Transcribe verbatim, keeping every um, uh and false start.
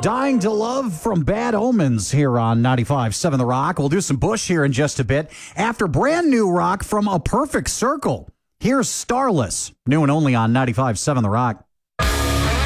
Dying to Love from Bad Omens here on ninety-five point seven The Rock. We'll do some Bush here in just a bit. After brand new rock from A Perfect Circle, here's Starless, new and only on ninety-five point seven The Rock.